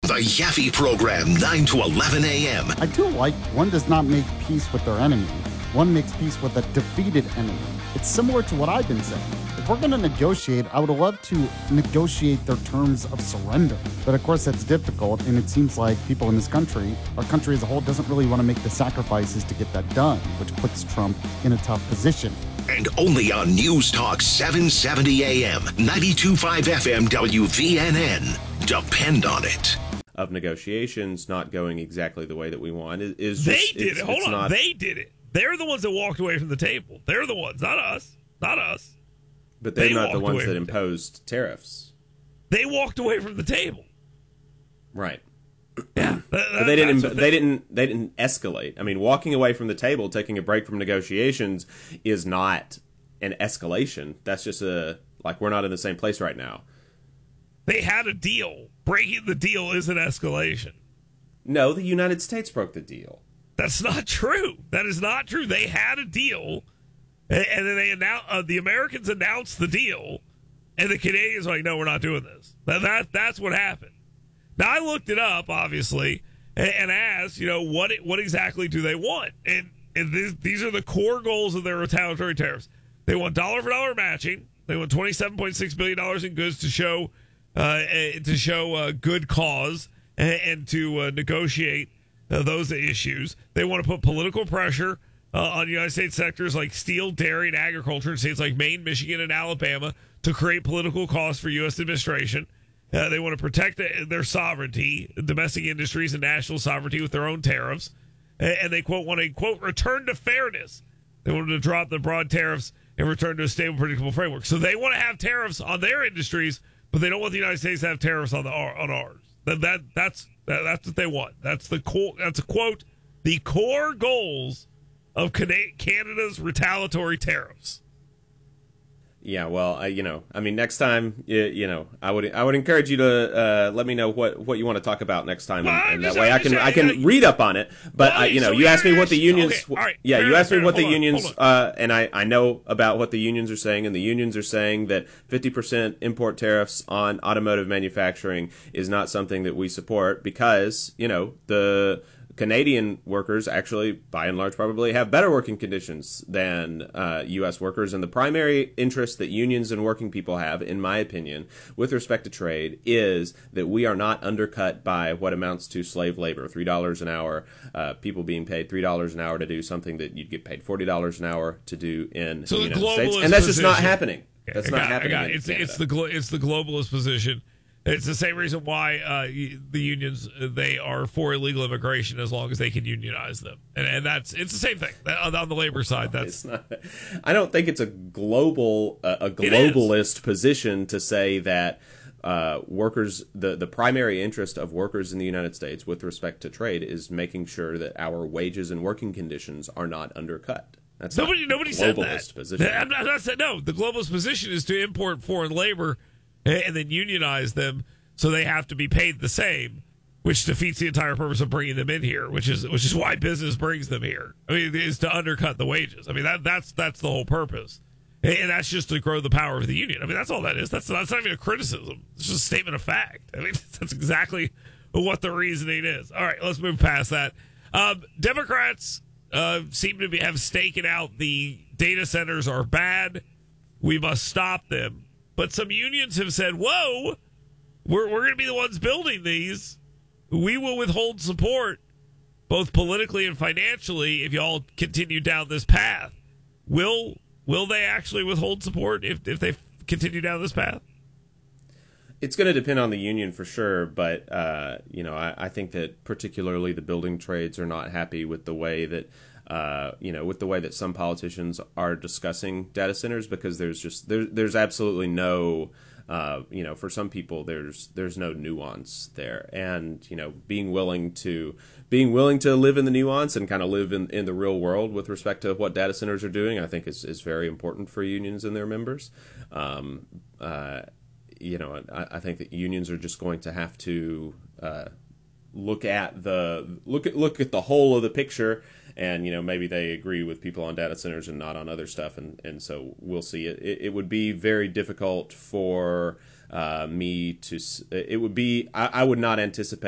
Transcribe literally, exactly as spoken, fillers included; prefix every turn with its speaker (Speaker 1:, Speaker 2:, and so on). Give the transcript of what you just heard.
Speaker 1: The Yaffe Program, nine to eleven a.m.
Speaker 2: I do like one does not make peace with their enemy. One makes peace with a defeated enemy. It's similar to what I've been saying. If we're going to negotiate, I would love to negotiate their terms of surrender. But of course, that's difficult, and it seems like people in this country, our country as a whole, doesn't really want to make the sacrifices to get that done, which puts Trump in a tough position.
Speaker 1: And only on News Talk seven seventy a.m., ninety-two point five F M W V N N. Depend on it.
Speaker 3: Of negotiations not going exactly the way that we want is, is
Speaker 4: they
Speaker 3: just,
Speaker 4: did
Speaker 3: it's,
Speaker 4: it. Hold
Speaker 3: it's
Speaker 4: on,
Speaker 3: not,
Speaker 4: they did it. They're the ones that walked away from the table. They're the ones, not us, not us.
Speaker 3: But they're
Speaker 4: they
Speaker 3: not the
Speaker 4: walked
Speaker 3: ones
Speaker 4: away
Speaker 3: that
Speaker 4: from the
Speaker 3: imposed tariffs.
Speaker 4: They walked away from the table.
Speaker 3: Right.
Speaker 4: Yeah, that, that,
Speaker 3: but they didn't.
Speaker 4: They,
Speaker 3: they didn't. They didn't escalate. I mean, walking away from the table, taking a break from negotiations, is not an escalation. That's just a like we're not in the same place right now.
Speaker 4: They had a deal. Breaking the deal is an escalation.
Speaker 3: No, the United States broke the deal.
Speaker 4: That's not true. That is not true. They had a deal, and, and then they announced. Uh, the Americans announced the deal, and the Canadians were like, "No, we're not doing this." That, that that's what happened. Now I looked it up, obviously, and, and asked, you know, what what exactly do they want? And and this, these are the core goals of their retaliatory tariffs. They want dollar for dollar matching. They want twenty-seven point six billion dollars in goods to show uh, to show uh, good cause and, and to uh, negotiate uh, those issues. They want to put political pressure uh, on United States sectors like steel, dairy, and agriculture in states like Maine, Michigan, and Alabama to create political costs for U S administration. Uh, they want to protect their sovereignty, domestic industries, and national sovereignty with their own tariffs. And, and they, quote, want a, quote, return to fairness. They wanted to drop the broad tariffs and return to a stable, predictable framework. So they want to have tariffs on their industries, but they don't want the United States to have tariffs on the on ours. That, that that's that, that's what they want. That's the core. That's a quote. The core goals of Canada's retaliatory tariffs.
Speaker 3: Yeah, well, I, you know, I mean, next time, you, you know, I would, I would encourage you to uh, let me know what, what you want to talk about next time,
Speaker 4: well,
Speaker 3: and, and
Speaker 4: just,
Speaker 3: that way I can, I can uh, read up on it. But
Speaker 4: well,
Speaker 3: I, you know,
Speaker 4: so
Speaker 3: you asked me what the unions,
Speaker 4: okay, right,
Speaker 3: yeah, you asked me what the
Speaker 4: on,
Speaker 3: unions, uh, and I, I know about what the unions are saying, and the unions are saying that fifty percent import tariffs on automotive manufacturing is not something that we support because, you know, the Canadian workers actually, by and large, probably have better working conditions than uh, U S workers. And the primary interest that unions and working people have, in my opinion, with respect to trade, is that we are not undercut by what amounts to slave labor, three dollars an hour, uh, people being paid three dollars an hour to do something that you'd get paid forty dollars an hour to do in
Speaker 4: so
Speaker 3: the United
Speaker 4: the
Speaker 3: States. And that's just not
Speaker 4: position.
Speaker 3: happening. That's
Speaker 4: I
Speaker 3: not
Speaker 4: got,
Speaker 3: happening
Speaker 4: I got,
Speaker 3: in
Speaker 4: it's,
Speaker 3: Canada.
Speaker 4: it's, the, glo- it's the globalist position. It's the same reason why uh, the unions, they are for illegal immigration as long as they can unionize them. And, and that's, it's the same thing on, on the labor side. That's
Speaker 3: it's not, I don't think it's a global, uh, a globalist position to say that uh, workers, the, the primary interest of workers in the United States with respect to trade is making sure that our wages and working conditions are not undercut. That's
Speaker 4: nobody, nobody said that.
Speaker 3: Position.
Speaker 4: I'm not, I'm not saying, no, the globalist position is to import foreign labor and then unionize them so they have to be paid the same, which defeats the entire purpose of bringing them in here, which is which is why business brings them here. I mean, is to undercut the wages. I mean, that that's that's the whole purpose, and that's just to grow the power of the union. I mean, that's all that is. That's that's not even a criticism. It's just a statement of fact. I mean, that's exactly what the reasoning is. All right, let's move past that. Um, Democrats uh, seem to be, have staken out the data centers are bad. We must stop them. But some unions have said, whoa, we're, we're going to be the ones building these. We will withhold support, both politically and financially, if y'all continue down this path. Will will they actually withhold support if, if they continue down this path?
Speaker 3: It's going to depend on the union for sure, but uh, you know, I, I think that particularly the building trades are not happy with the way that Uh, you know, with the way that some politicians are discussing data centers, because there's just there, there's absolutely no, uh, you know, for some people there's there's no nuance there, and you know, being willing to being willing to live in the nuance and kind of live in, in the real world with respect to what data centers are doing, I think is is very important for unions and their members. Um, uh, you know, I, I think that unions are just going to have to uh, look at the look at look at the whole of the picture. And, you know, maybe they agree with people on data centers and not on other stuff. And, and so we'll see. It, it, it would be very difficult for uh, me to – it would be – I would not anticipate